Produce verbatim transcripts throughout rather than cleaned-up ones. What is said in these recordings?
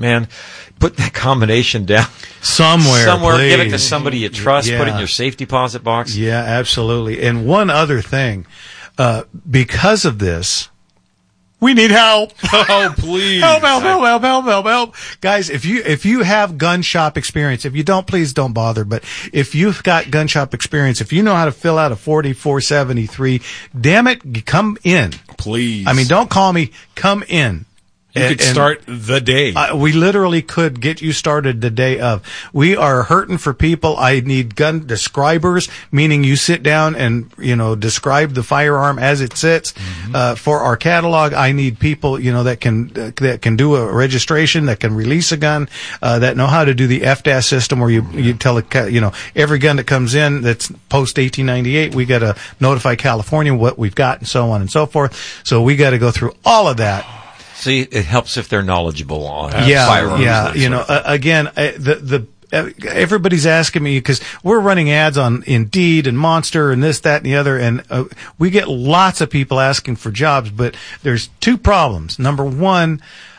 man, put that combination down somewhere. Somewhere, please. give it to somebody you trust. Yeah. Put it in your safe deposit box. Yeah, absolutely. And one other thing, uh, because of this, we need help. Oh, please. Help, help, help, help, help, help, help. Guys, if you, if you have gun shop experience, if you don't, please don't bother. But if you've got gun shop experience, if you know how to fill out a forty-four seventy-three, damn it, come in. Please. I mean, don't call me, come in. You And- could and- start the day. Uh, we literally could get you started the day of. We are hurting for people. I need gun describers, meaning you sit down and, you know, describe the firearm as it sits. Mm-hmm. Uh, for our catalog, I need people, you know, that can, uh, that can do a registration, that can release a gun, uh, that know how to do the F D A S system where you, you tell a, ca- you know, every gun that comes in that's post eighteen ninety-eight, we got to notify California what we've got and so on and so forth. So we got to go through all of that. See, it helps if they're knowledgeable on yeah, firearms. Yeah, that you sort know, of thing. uh, again, uh, the the uh, everybody's asking me because we're running ads on Indeed and Monster and this, that, and the other, and uh, we get lots of people asking for jobs. But there's two problems. Number one,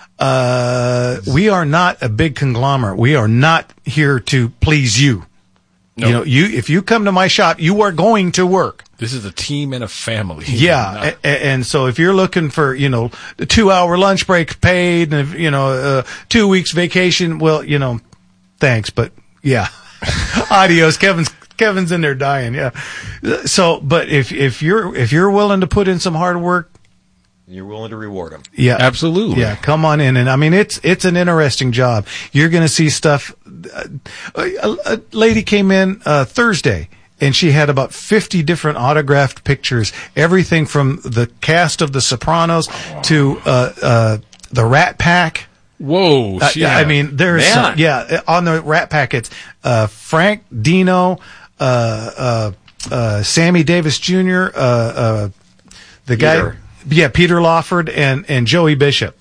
uh, we are not a big conglomerate. We are not here to please you. No. You know, you if you come to my shop, you are going to work. This is a team and a family. Yeah, a- a- and so if you're looking for, you know, the two-hour lunch break paid, and if, you know, uh, two weeks vacation, well, you know, thanks, but yeah, adios. Kevin's Kevin's in there dying. Yeah. So, but if if you're if you're willing to put in some hard work, You're willing to reward them. yeah, Absolutely. yeah, come on in, and I mean it's it's an interesting job. You're going to see stuff. Uh, a, a lady came in uh, Thursday. And she had about fifty different autographed pictures, everything from the cast of The Sopranos to uh, uh, the Rat Pack. Whoa. Uh, shit. I mean, there's Man. some, yeah, on the Rat Pack, it's uh, Frank Dino, uh, uh, uh, Sammy Davis Junior, uh, uh, the Peter. guy, yeah, Peter Lawford, and and Joey Bishop.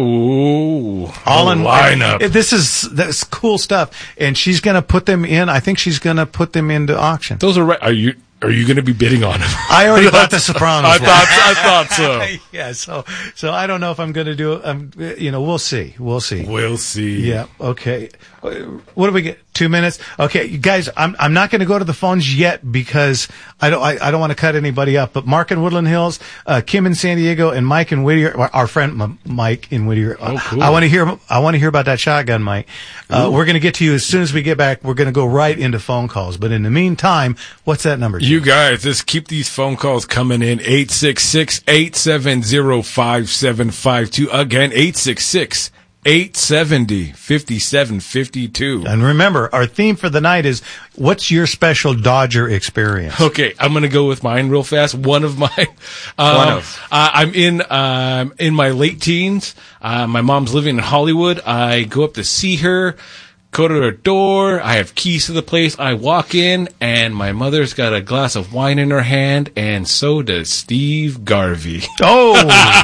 Oh, All in lineup. It- This is that's cool stuff, and she's going to put them in. I think she's going to put them into auction. Those are right. Are you are you going to be bidding on them? I already bought the Sopranos. I one. thought I thought so. yeah, so so I don't know if I'm going to do it. Um, you know, we'll see. We'll see. We'll see. Yeah. Okay. What do we get? Two minutes. Okay, you guys. I'm I'm not going to go to the phones yet because I don't I, I don't want to cut anybody up. But Mark in Woodland Hills, uh, Kim in San Diego, and Mike in Whittier. Our friend M- Mike in Whittier. Oh, cool. I want to hear. I want to hear about that shotgun, Mike. Uh, we're going to get to you as soon as we get back. We're going to go right into phone calls. But in the meantime, what's that number? You guys, just keep these phone calls coming in. eight six six, eight seven zero, five seven five two. Again, eight six six, eight seven zero, five seven five two. And remember, our theme for the night is, what's your special Dodger experience? Okay, I'm gonna go with mine real fast. One of mine. Um, One of. Uh, I'm in um, in my late teens. Uh, my mom's living in Hollywood. I go up to see her. Go to her door. I have keys to the place. I walk in, and my mother's got a glass of wine in her hand, and so does Steve Garvey. Oh,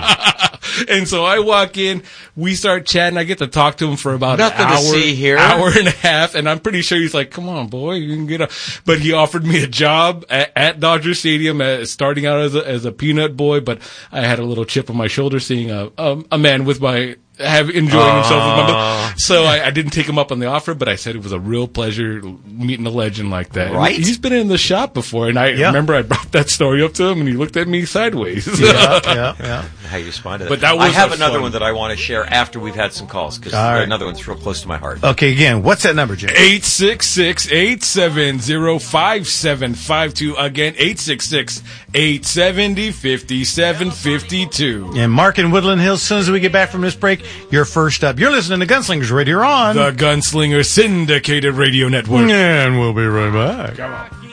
And so I walk in, we start chatting. I get to talk to him for about Nothing an to hour, see here. hour and a half, and I'm pretty sure he's like, "Come on, boy, you can get a." But he offered me a job at, at Dodger Stadium, uh, starting out as a, as a peanut boy. But I had a little chip on my shoulder seeing a a, a man with my have enjoying himself with my mother. So I, I didn't take him up on the offer, but I said it was a real pleasure meeting a legend like that. Right. And he's been in the shop before, and I Yeah. remember I brought that story up to him, and he looked at me sideways. yeah, yeah, yeah. How you respond to that. But that I was have a another fun- one that I want to share after we've had some calls, because All right. another one's real close to my heart. Okay, again, what's that number, Jay? eight six six, eight seven zero, five seven five two. Again, eight six six, eight seven zero, five seven five two. And Mark in Woodland Hills, as soon as we get back from this break, you're first up. You're listening to Gunslingers Radio on. The Gunslinger Syndicated Radio Network. And we'll be right back. Come on.